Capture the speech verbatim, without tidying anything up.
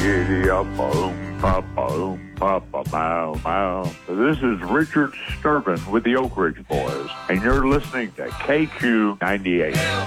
giddy up, boom, pop, boom, pop, bow, bow. This is Richard Sturban with the Oak Ridge Boys, and you're listening to K Q ninety-eight.